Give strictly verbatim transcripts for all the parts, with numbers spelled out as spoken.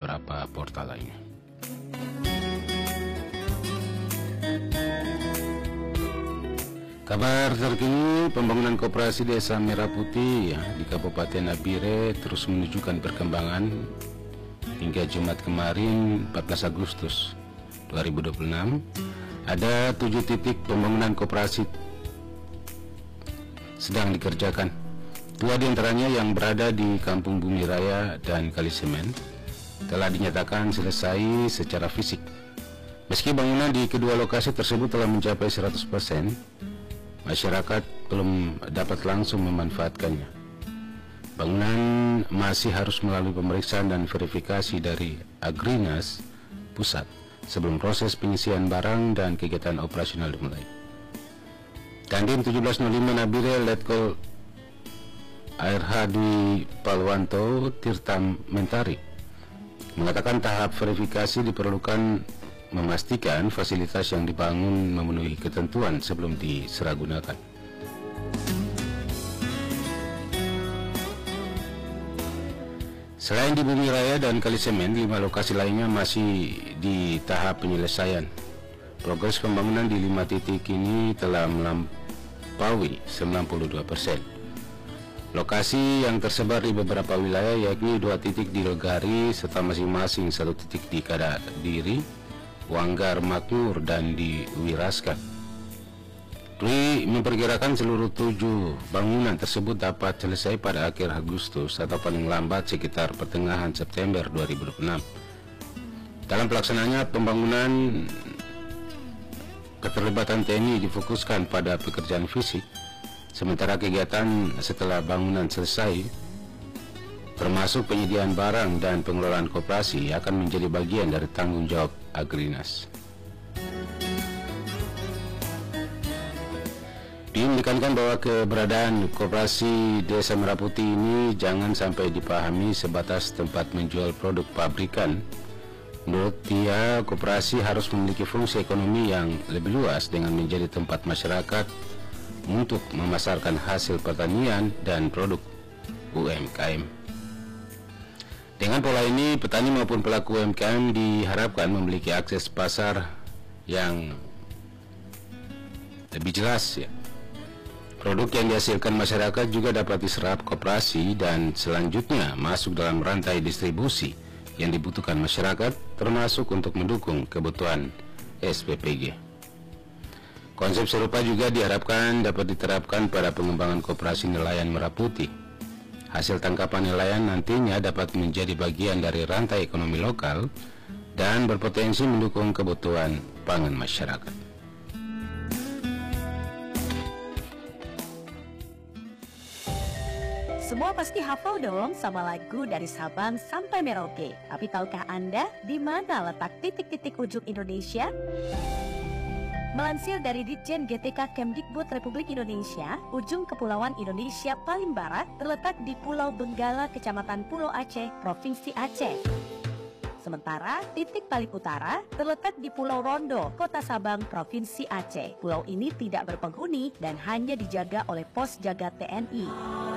beberapa portal lainnya. Kabar terkini, pembangunan koperasi Desa Merah Putih ya, di Kabupaten Nabire terus menunjukkan perkembangan hingga Jumat kemarin empat belas Agustus dua ribu dua puluh enam. Ada tujuh titik pembangunan koperasi sedang dikerjakan. Dua diantaranya yang berada di Kampung Bumi Raya dan Kalisemen telah dinyatakan selesai secara fisik. Meski bangunan di kedua lokasi tersebut telah mencapai seratus persen, masyarakat belum dapat langsung memanfaatkannya. Bangunan masih harus melalui pemeriksaan dan verifikasi dari Agrinas pusat sebelum proses penyisian barang dan kegiatan operasional dimulai. Dandim tujuh belas nol lima Nabire Letkol Air Hadi Palwanto Tirta Mentari mengatakan tahap verifikasi diperlukan memastikan fasilitas yang dibangun memenuhi ketentuan sebelum diserahgunakan. Selain di Bumi Raya dan Kalisemen, lima lokasi lainnya masih di tahap penyelesaian. Progres pembangunan di lima titik ini telah melampaui sembilan puluh dua persen. Lokasi yang tersebar di beberapa wilayah yakni dua titik di Legari serta masing-masing satu titik di Kadadiri, Wanggar Makmur, dan di Wiraskan. Dwi memperkirakan seluruh tujuh bangunan tersebut dapat selesai pada akhir Agustus atau paling lambat sekitar pertengahan September dua ribu dua puluh enam. Dalam pelaksanaannya, pembangunan keterlibatan T N I difokuskan pada pekerjaan fisik, sementara kegiatan setelah bangunan selesai termasuk penyediaan barang dan pengelolaan koperasi akan menjadi bagian dari tanggung jawab Agrinas. Diindikasikan bahwa keberadaan koperasi Desa Merah Putih ini jangan sampai dipahami sebatas tempat menjual produk pabrikan. Menurut dia, koperasi harus memiliki fungsi ekonomi yang lebih luas dengan menjadi tempat masyarakat untuk memasarkan hasil pertanian dan produk U M K M. Dengan pola ini, petani maupun pelaku U M K M diharapkan memiliki akses pasar yang lebih jelas ya. Produk yang dihasilkan masyarakat juga dapat diserap koperasi dan selanjutnya masuk dalam rantai distribusi yang dibutuhkan masyarakat, termasuk untuk mendukung kebutuhan S P P G. Konsep serupa juga diharapkan dapat diterapkan pada pengembangan koperasi nelayan Merah Putih. Hasil tangkapan nelayan nantinya dapat menjadi bagian dari rantai ekonomi lokal dan berpotensi mendukung kebutuhan pangan masyarakat. Semua pasti hafal dong sama lagu dari Sabang sampai Merauke. Tapi tahukah Anda di mana letak titik-titik ujung Indonesia? Melansir dari Ditjen G T K Kemdikbud Republik Indonesia, ujung Kepulauan Indonesia paling barat terletak di Pulau Benggala, Kecamatan Pulau Aceh, Provinsi Aceh. Sementara titik paling utara terletak di Pulau Rondo, Kota Sabang, Provinsi Aceh. Pulau ini tidak berpenghuni dan hanya dijaga oleh pos jaga T N I.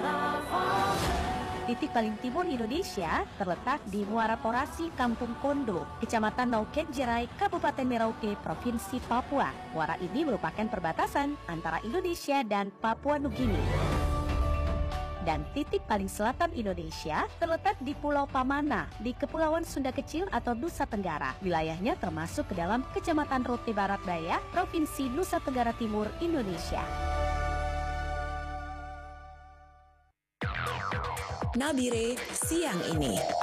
Titik paling timur Indonesia terletak di Muara Porasi, Kampung Kondo, Kecamatan Nauket Jerai, Kabupaten Merauke, Provinsi Papua. Muara ini merupakan perbatasan antara Indonesia dan Papua Nugini. Dan titik paling selatan Indonesia terletak di Pulau Pamana, di Kepulauan Sunda Kecil atau Nusa Tenggara. Wilayahnya termasuk ke dalam Kecamatan Rote Barat Daya, Provinsi Nusa Tenggara Timur, Indonesia. Nabire siang ini.